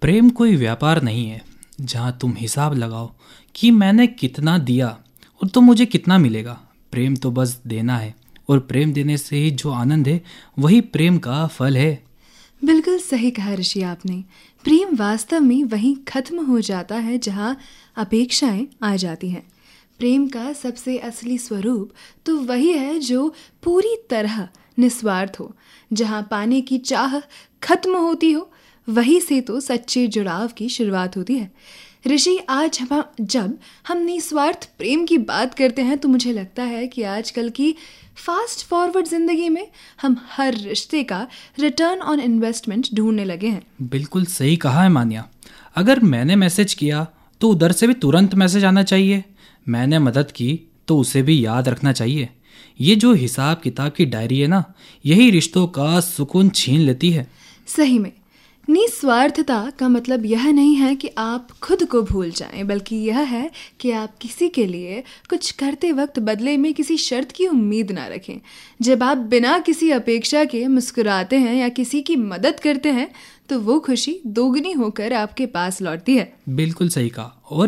प्रेम कोई व्यापार नहीं है जहां तुम हिसाब लगाओ कि मैंने कितना दिया और तो मुझे कितना मिलेगा। प्रेम तो बस देना है, और प्रेम देने से ही जो आनंद है वही प्रेम का फल है। बिल्कुल सही कहा ऋषि आपने। प्रेम वास्तव में वहीं खत्म हो जाता है जहाँ अपेक्षाएं आ जाती हैं। प्रेम का सबसे असली स्वरूप तो वही है जो पूरी तरह निस्वार्थ हो। जहाँ पाने की चाह खत्म होती हो, वहीं से तो सच्चे जुड़ाव की शुरुआत होती है। ऋषि, आज जब हम निस्वार्थ प्रेम की बात करते हैं तो मुझे लगता है कि आजकल की फास्ट फॉरवर्ड जिंदगी में हम हर रिश्ते का रिटर्न ऑन इन्वेस्टमेंट ढूंढने लगे हैं। बिल्कुल सही कहा है मान्या। अगर मैंने मैसेज किया तो उधर से भी तुरंत मैसेज आना चाहिए। मैंने मदद की तो उसे भी याद रखना चाहिए। ये जो हिसाब किताब की डायरी है ना, यही रिश्तों का सुकून छीन लेती है। सही में निस्वार्थता का मतलब यह नहीं है कि आप खुद को भूल जाएं, बल्कि यह है कि आप किसी के लिए कुछ करते वक्त बदले में किसी शर्त की उम्मीद ना रखें। जब आप बिना किसी अपेक्षा के मुस्कुराते हैं या किसी की मदद करते हैं तो वो खुशी दोगुनी होकर आपके पास लौटती है। बिल्कुल सही कहा। और